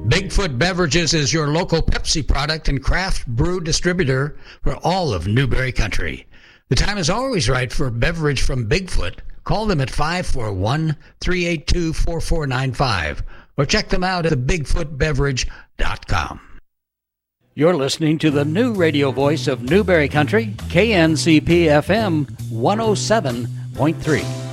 Bigfoot Beverages is your local Pepsi product and craft brew distributor for all of Newberry Country. The time is always right for a beverage from Bigfoot. Call them at 541-382-4495 or check them out at thebigfootbeverage.com. You're listening to the new radio voice of Newberry Country, KNCP FM 107.3.